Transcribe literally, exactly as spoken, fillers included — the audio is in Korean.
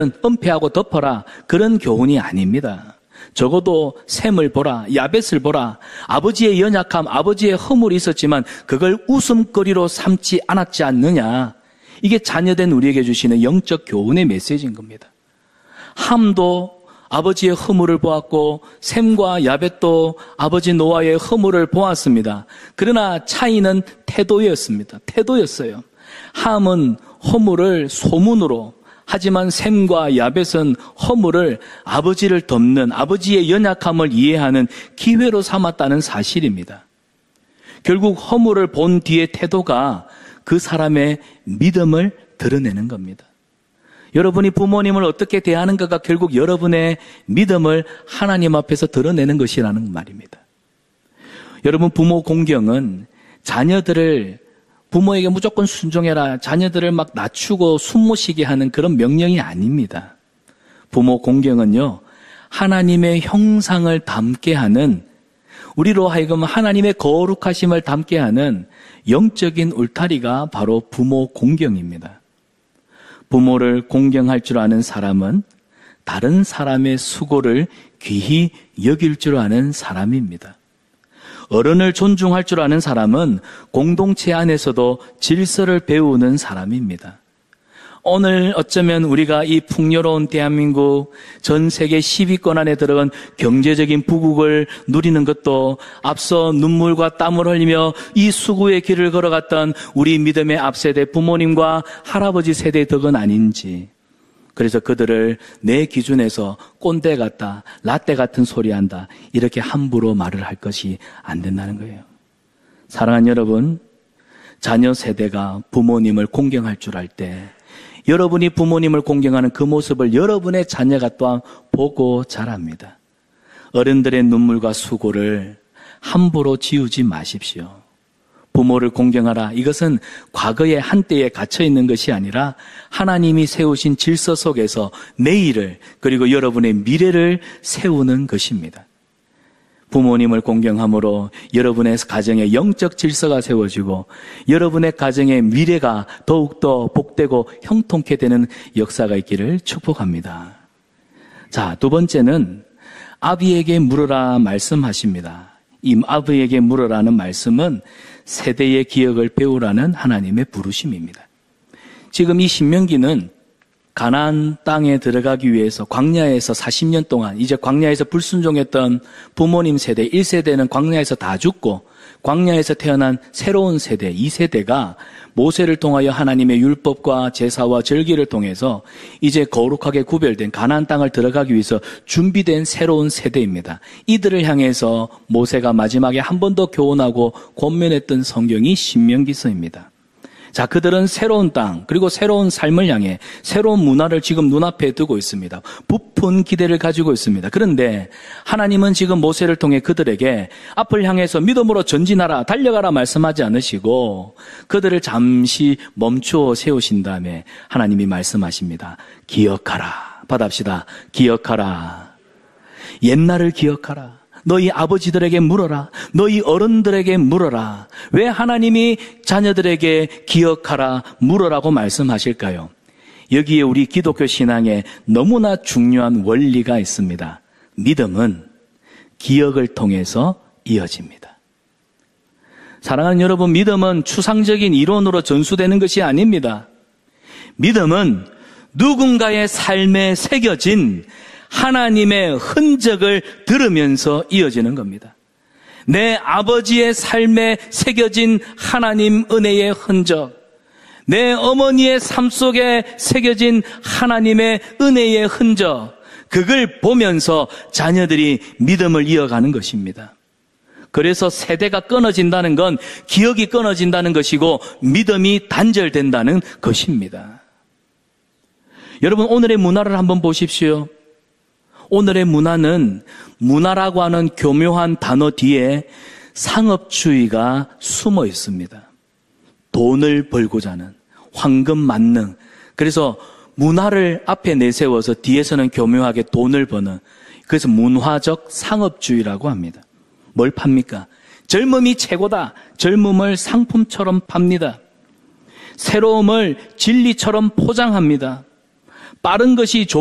은폐하고 덮어라 그런 교훈이 아닙니다. 적어도 셈을 보라, 야벳을 보라. 아버지의 연약함, 아버지의 허물이 있었지만 그걸 웃음거리로 삼지 않았지 않느냐. 이게 자녀된 우리에게 주시는 영적 교훈의 메시지인 겁니다. 함도 아버지의 허물을 보았고 셈과 야벳도 아버지 노아의 허물을 보았습니다. 그러나 차이는 태도였습니다. 태도였어요. 함은 허물을 소문으로, 하지만 셈과 야벳은 허물을 아버지를 덮는, 아버지의 연약함을 이해하는 기회로 삼았다는 사실입니다. 결국 허물을 본 뒤의 태도가 그 사람의 믿음을 드러내는 겁니다. 여러분이 부모님을 어떻게 대하는가가 결국 여러분의 믿음을 하나님 앞에서 드러내는 것이라는 말입니다. 여러분, 부모 공경은 자녀들을 부모에게 무조건 순종해라, 자녀들을 막 낮추고 숨모시게 하는 그런 명령이 아닙니다. 부모 공경은요, 하나님의 형상을 담게 하는, 우리로 하여금 하나님의 거룩하심을 담게 하는 영적인 울타리가 바로 부모 공경입니다. 부모를 공경할 줄 아는 사람은 다른 사람의 수고를 귀히 여길 줄 아는 사람입니다. 어른을 존중할 줄 아는 사람은 공동체 안에서도 질서를 배우는 사람입니다. 오늘 어쩌면 우리가 이 풍요로운 대한민국, 전 세계 십 위권 안에 들어간 경제적인 부국을 누리는 것도 앞서 눈물과 땀을 흘리며 이 수구의 길을 걸어갔던 우리 믿음의 앞세대 부모님과 할아버지 세대의 덕은 아닌지, 그래서 그들을 내 기준에서 꼰대 같다, 라떼 같은 소리 한다, 이렇게 함부로 말을 할 것이 안 된다는 거예요. 사랑하는 여러분, 자녀 세대가 부모님을 공경할 줄 알 때 여러분이 부모님을 공경하는 그 모습을 여러분의 자녀가 또한 보고 자랍니다. 어른들의 눈물과 수고를 함부로 지우지 마십시오. 부모를 공경하라. 이것은 과거의 한때에 갇혀 있는 것이 아니라 하나님이 세우신 질서 속에서 내일을, 그리고 여러분의 미래를 세우는 것입니다. 부모님을 공경함으로 여러분의 가정에 영적 질서가 세워지고 여러분의 가정의 미래가 더욱더 복되고 형통케 되는 역사가 있기를 축복합니다. 자, 두 번째는 아비에게 물어라 말씀하십니다. 이 아비에게 물어라는 말씀은 세대의 기억을 배우라는 하나님의 부르심입니다. 지금 이 신명기는 가나안 땅에 들어가기 위해서 광야에서 사십 년 동안, 이제 광야에서 불순종했던 부모님 세대 일 세대는 광야에서 다 죽고 광야에서 태어난 새로운 세대 이 세대가 모세를 통하여 하나님의 율법과 제사와 절기를 통해서 이제 거룩하게 구별된 가나안 땅을 들어가기 위해서 준비된 새로운 세대입니다. 이들을 향해서 모세가 마지막에 한 번 더 교훈하고 권면했던 성경이 신명기서입니다. 자, 그들은 새로운 땅, 그리고 새로운 삶을 향해 새로운 문화를 지금 눈앞에 두고 있습니다. 부푼 기대를 가지고 있습니다. 그런데 하나님은 지금 모세를 통해 그들에게 앞을 향해서 믿음으로 전진하라, 달려가라 말씀하지 않으시고 그들을 잠시 멈추어 세우신 다음에 하나님이 말씀하십니다. 기억하라. 받합시다. 기억하라. 옛날을 기억하라. 너희 아버지들에게 물어라. 너희 어른들에게 물어라. 왜 하나님이 자녀들에게 기억하라, 물어라고 말씀하실까요? 여기에 우리 기독교 신앙에 너무나 중요한 원리가 있습니다. 믿음은 기억을 통해서 이어집니다. 사랑하는 여러분, 믿음은 추상적인 이론으로 전수되는 것이 아닙니다. 믿음은 누군가의 삶에 새겨진 하나님의 흔적을 들으면서 이어지는 겁니다. 내 아버지의 삶에 새겨진 하나님 은혜의 흔적, 내 어머니의 삶 속에 새겨진 하나님의 은혜의 흔적, 그걸 보면서 자녀들이 믿음을 이어가는 것입니다. 그래서 세대가 끊어진다는 건 기억이 끊어진다는 것이고 믿음이 단절된다는 것입니다. 여러분, 오늘의 문화를 한번 보십시오. 오늘의 문화는 문화라고 하는 교묘한 단어 뒤에 상업주의가 숨어 있습니다. 돈을 벌고자 하는 황금 만능. 그래서 문화를 앞에 내세워서 뒤에서는 교묘하게 돈을 버는, 그래서 문화적 상업주의라고 합니다. 뭘 팝니까? 젊음이 최고다. 젊음을 상품처럼 팝니다. 새로움을 진리처럼 포장합니다. 빠른 것이